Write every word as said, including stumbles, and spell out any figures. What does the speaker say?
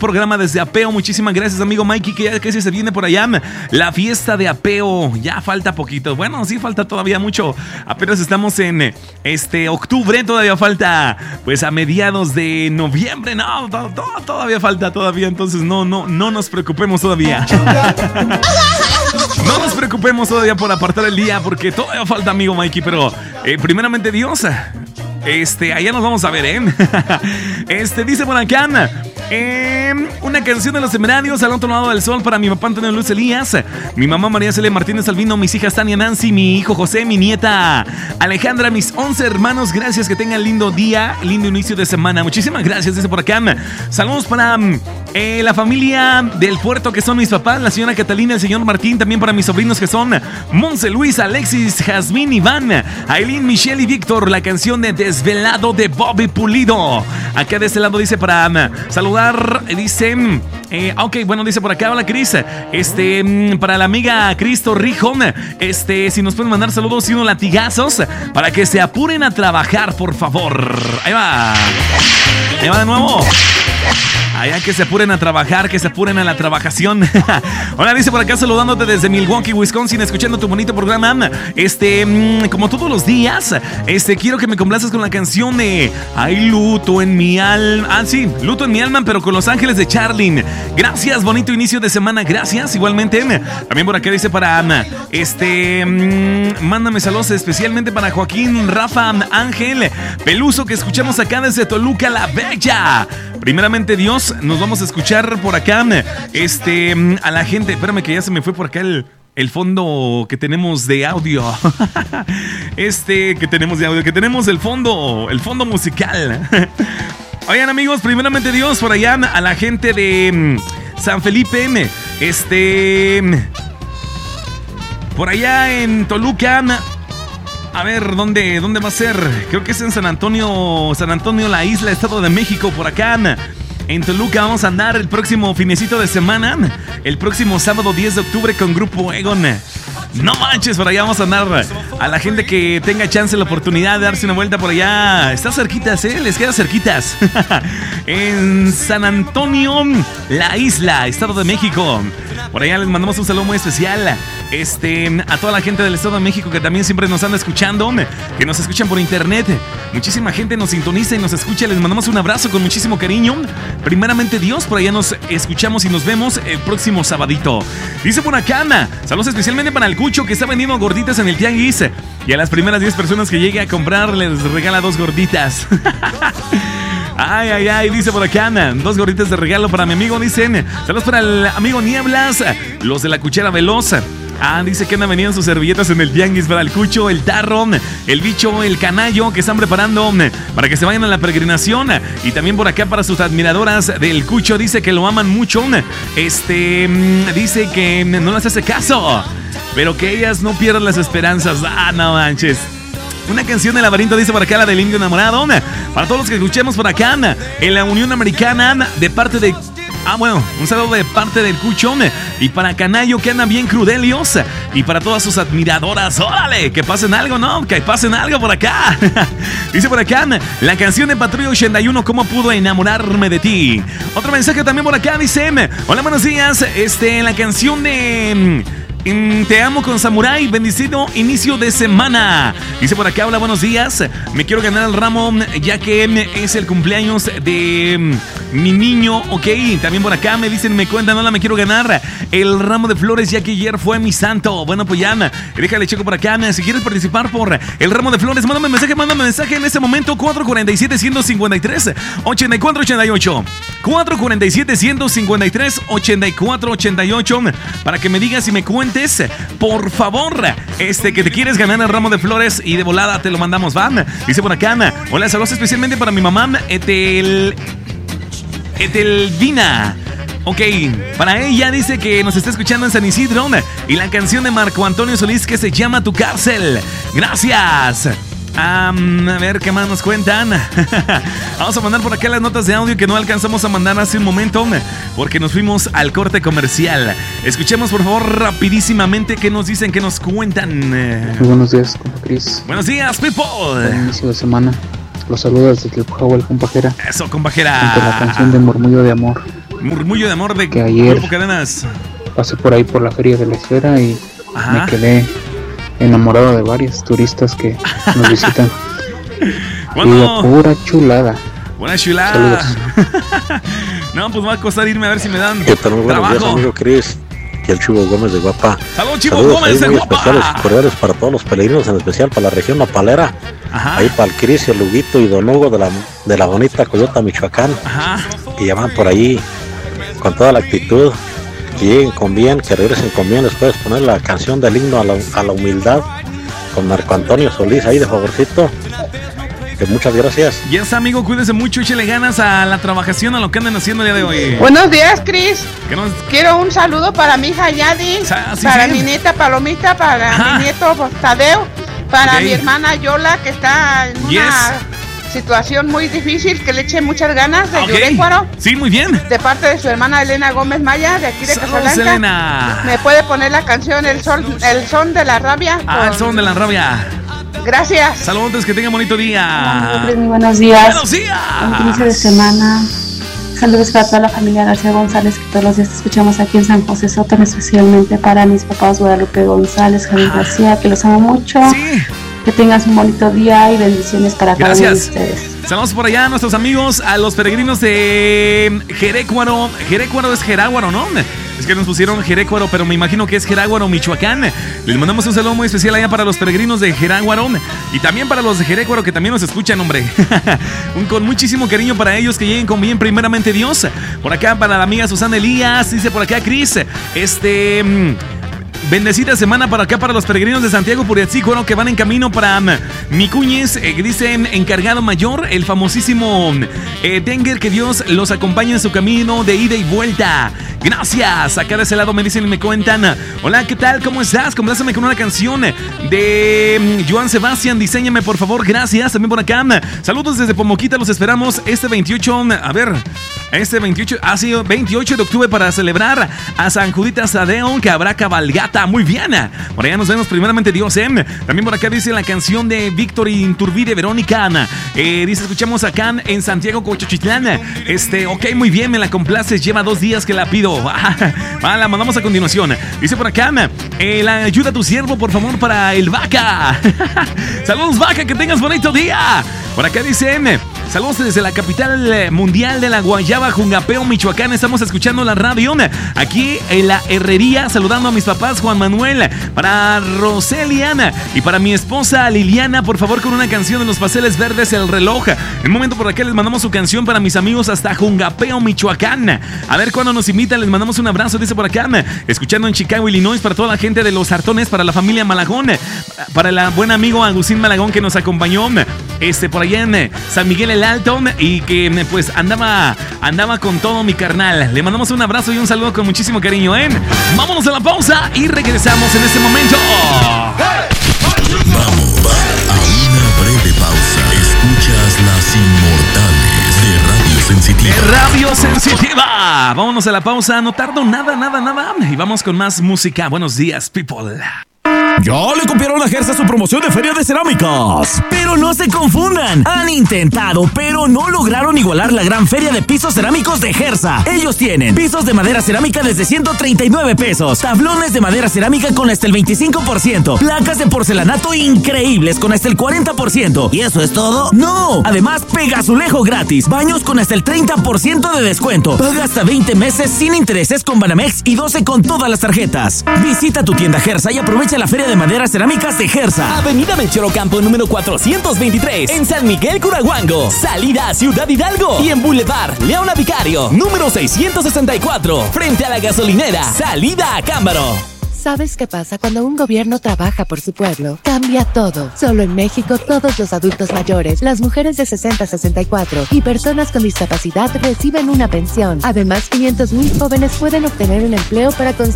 programa desde Apeo. Muchísimas gracias, amigo Mikey, que ya casi se viene por allá. La fiesta de Apeo, ya falta poquito. Bueno, sí falta todavía mucho. Apenas estamos en este octubre, todavía falta pues a mediados de noviembre. No, to- to- todavía falta todavía, entonces no, no, no nos preocupemos todavía. No nos preocupemos todavía por apartar el día, porque todavía falta, amigo Mikey, pero eh, primeramente Dios, este, allá nos vamos a ver, ¿eh? Este, dice por acá, eh, una canción de los Temerarios, Al otro lado del sol, para mi papá Antonio Luis Elías, mi mamá María Celia Martínez Albino, mis hijas Tania Nancy, mi hijo José, mi nieta Alejandra, mis once hermanos, gracias, que tengan lindo día, lindo inicio de semana. Muchísimas gracias, dice por acá. Saludos para eh, la familia del puerto, que son mis papás, la señora Catalina, el señor Martín, también para mis sobrinos que son Monse, Luis, Alexis, Jazmín, Iván, Aileen, Michelle y Víctor. La canción de Desvelado de Bobby Pulido. Acá de este lado dice para um, saludar, dice, eh, ok, bueno, dice por acá, hola Cris, este, um, para la amiga Cristo Rijón, este, si nos pueden mandar saludos y unos latigazos para que se apuren a trabajar, por favor. Ahí va. Ahí va de nuevo. Allá que se apuren a trabajar, que se apuren a la trabajación. Hola, dice por acá, saludándote desde Milwaukee, Wisconsin, escuchando tu bonito programa. Este, mmm, como todos los días, este, quiero que me complazcas con la canción de Hay luto en mi alma. Ah, sí, luto en mi alma, pero con Los Ángeles de Charlene. Gracias, bonito inicio de semana, gracias. Igualmente, también por acá dice para Ana, este, mmm, mándame saludos especialmente para Joaquín, Rafa, Ángel, Peluso, que escuchamos acá desde Toluca, La Bella. Primeramente, Dios, nos vamos a escuchar por acá, este, a la gente. Espérame que ya se me fue por acá el, el fondo que tenemos de audio. Este, que tenemos de audio, que tenemos el fondo, el fondo musical. Oigan, amigos, primeramente, Dios, por allá a la gente de San Felipe, este, por allá en Toluca. A ver, ¿dónde, ¿dónde va a ser? Creo que es en San Antonio, San Antonio, la isla, Estado de México, por acá. En Toluca vamos a andar el próximo finecito de semana, el próximo sábado diez de octubre con Grupo Egon. No manches, por allá vamos a andar. A la gente que tenga chance, la oportunidad de darse una vuelta por allá. Está cerquitas, ¿eh? Les queda cerquitas. En San Antonio, la isla, Estado de México. Por allá les mandamos un saludo muy especial, este, a toda la gente del Estado de México que también siempre nos anda escuchando, que nos escuchan por internet. Muchísima gente nos sintoniza y nos escucha. Les mandamos un abrazo con muchísimo cariño. Primeramente, Dios, por allá nos escuchamos y nos vemos el próximo sabadito. Dice por acá, Ana, saludos especialmente para el Cucho, que está vendiendo gorditas en el tianguis. Y a las primeras diez personas que llegue a comprar les regala dos gorditas. Ay, ay, ay, dice por acá, Ana, dos gorditas de regalo para mi amigo, dicen. Saludos para el amigo Nieblas, los de la cuchara veloz. Ah, dice que andan vendiendo sus servilletas en el tianguis para el Cucho, el Tarro, el Bicho, el Canayo, que están preparando para que se vayan a la peregrinación. Y también por acá para sus admiradoras del Cucho, dice que lo aman mucho. Este, dice que no les hace caso, pero que ellas no pierdan las esperanzas. Ah, no manches. Una canción de Laberinto, dice por acá, la del Indio Enamorado. Para todos los que escuchemos por acá en la Unión Americana, de parte de... Ah, bueno, un saludo de parte del Cuchón. Y para Canayo, que anda bien crudelios. Y para todas sus admiradoras, órale, que pasen algo, ¿no? Que pasen algo por acá. Dice por acá, la canción de Patrulla ochenta y uno, ¿cómo pudo enamorarme de ti? Otro mensaje también por acá, dice, hola, buenos días, este, la canción de... Te amo con Samurai, bendecido inicio de semana. Dice por acá, hola, buenos días. Me quiero ganar el ramo ya que es el cumpleaños de mi niño, ok. También por acá me dicen, me cuentan, hola, me quiero ganar el ramo de flores ya que ayer fue mi santo. Bueno, pues ya, déjale checo por acá. Si quieres participar por el ramo de flores, mándame mensaje, mándame mensaje en este momento. Cuatro cuatro siete, uno cinco tres, ocho cuatro ocho ocho. Cuatro cuatro siete, uno cinco tres, ocho cuatro ocho ocho. Para que me digas y me cuentes, por favor, este, que te quieres ganar el ramo de flores y de volada te lo mandamos, ¿va? Dice por acá, hola, saludos especialmente para mi mamá, Etel... Etelvina. Ok, para ella dice que nos está escuchando en San Isidro y la canción de Marco Antonio Solís que se llama Tu Cárcel. Gracias. Um, a ver qué más nos cuentan. Vamos a mandar por acá las notas de audio que no alcanzamos a mandar hace un momento porque nos fuimos al corte comercial. Escuchemos por favor rapidísimamente qué nos dicen, qué nos cuentan. Muy buenos días, compa Cris. Buenos días, people. Buen inicio de semana. Los saludos desde el Pujahuel, compajera. Eso, compajera. Ante la canción de Murmullo de Amor. Murmullo de amor de que ayer Grupo Cadenas. Pasé por ahí por la Feria de la Esfera y Ajá. me quedé enamorado de varios turistas que nos visitan. ¿Cuándo? Y pura chulada. Buena chulada. Saludos. No, pues me va a costar irme a ver si me dan ¿Qué tal? Muy buenos trabajo. días, amigo Cris. Y el Chivo Gómez de Guapa. Saludos, Chivo Saludos Gómez ahí de muy Guapa. especiales y cordiales para todos los peregrinos, en especial para la región nopalera. Ajá. Ahí para el Cris, el Huguito y Don Hugo de la, de la bonita Coyota, Michoacán. Ajá. Que ya van por ahí con toda la actitud. Que lleguen con bien, que regresen con bien. Les puedes poner la canción del himno a la, a la humildad con Marco Antonio Solís ahí de favorcito. Que muchas gracias. Y es amigo, cuídese mucho, échele ganas a la trabajación, a lo que andan haciendo el día de hoy. Buenos días, Cris. ¿Qué nos... Quiero un saludo para mi hija Yadi, Sa- sí, para sí. mi nieta Palomita, para Ajá. mi nieto Tadeo, para Ok. mi hermana Yola, que está en Yes. una situación muy difícil, que le eche muchas ganas, de Ok. Yurecuaro, Sí, muy bien. de parte de su hermana Elena Gómez Maya, de aquí de Saludos, Casablanca. Elena. ¿Me puede poner la canción El Sol, el son de la rabia? Ah, el Con- son de la rabia. Gracias. Saludos, que tengan bonito día. Muy buenos días. Buenos días. Buen inicio de semana. Saludos para toda la familia García González, que todos los días te escuchamos aquí en San José Sótano, especialmente para mis papás Guadalupe González, Javier Ajá. García, que los amo mucho. Sí. Que tengas un bonito día y bendiciones para cada uno de Gracias. ustedes. Saludos por allá a nuestros amigos, a los peregrinos de Jerécuaro. Jerécuaro es Jeráguaro, ¿no? Es que nos pusieron Jerécuaro, pero me imagino que es Jeráguaro, Michoacán. Les mandamos un saludo muy especial allá para los peregrinos de Jeráguaro y también para los de Jerécuaro que también nos escuchan, hombre. Un con muchísimo cariño para ellos, que lleguen con bien, primeramente Dios. Por acá para la amiga Susana Elías, dice por acá Cris, este... mm, bendecida semana para acá para los peregrinos de Santiago Puriatzícuaro que van en camino para um, Micuñez, eh, que dicen encargado mayor, el famosísimo eh, Denger, que Dios los acompañe en su camino de ida y vuelta. Gracias. Acá de ese lado me dicen y me cuentan. Hola, ¿qué tal? ¿Cómo estás? Compláceme con una canción de Joan Sebastián. Diséñame, por favor. Gracias. También por acá. Saludos desde Pomoquita. Los esperamos este veintiocho. A ver, este veintiocho. Ha sido veintiocho de octubre para celebrar a San Judita Tadeo, que habrá cabalgata. Muy bien. Por allá nos vemos, primeramente Dios. ¿eh? También por acá dice la canción de Víctor Inturbide, Verónica. Eh, dice, escuchamos acá en Santiago Cochochitlán. Este, ok, muy bien, me la complaces. Lleva dos días que la pido. Ah, la mandamos a continuación. Dice por acá, eh, la ayuda a tu siervo, por favor, para el Vaca. Saludos, Vaca, que tengas bonito día. Por acá dicen, saludos desde la capital mundial de la Guayaba, Jungapeo, Michoacán. Estamos escuchando la radio aquí en la herrería, saludando a mis papás, Juan Manuel, para Roseliana y para mi esposa Liliana, por favor, con una canción de los Pasteles Verdes, El Reloj. En un momento por acá les mandamos su canción para mis amigos hasta Jungapeo, Michoacán. A ver cuándo nos invitan, les mandamos un abrazo, dice por acá. Escuchando en Chicago, Illinois, para toda la gente de Los Sartones, para la familia Malagón, para el buen amigo Agustín Malagón que nos acompañó este, por allá en San Miguel el Alto y que pues andaba, andaba con todo mi carnal. Le mandamos un abrazo y un saludo con muchísimo cariño, ¿eh? Vámonos a la pausa y regresamos en este momento. Vamos a una breve pausa. Escuchas Las Inmortales de Radio Sensitiva. De Radio Sensitiva. Vámonos a la pausa. No tardo nada, nada, nada. Y vamos con más música. Buenos días, people. Ya le copiaron a Gersa su promoción de Feria de Cerámicas. Pero no se confundan, han intentado, pero no lograron igualar la gran feria de pisos cerámicos de Gersa. Ellos tienen pisos de madera cerámica desde ciento treinta y nueve pesos, tablones de madera cerámica con hasta el veinticinco por ciento, placas de porcelanato increíbles con hasta el cuarenta por ciento. ¿Y eso es todo? ¡No! Además, pegazulejo gratis, baños con hasta el treinta por ciento de descuento. Paga hasta veinte meses sin intereses con Banamex y doce con todas las tarjetas. Visita tu tienda Gersa y aprovecha la feria de madera cerámicas de Gersa. Avenida Melchor Ocampo número cuatrocientos veintitrés en San Miguel Curahuango, salida a Ciudad Hidalgo, y en Boulevard Leona Vicario número seiscientos sesenta y cuatro frente a la gasolinera, salida a Cámbaro. ¿Sabes qué pasa cuando un gobierno trabaja por su pueblo? Cambia todo. Solo en México, todos los adultos mayores, las mujeres de sesenta a sesenta y cuatro y personas con discapacidad reciben una pensión. Además, quinientos mil jóvenes pueden obtener un empleo para construir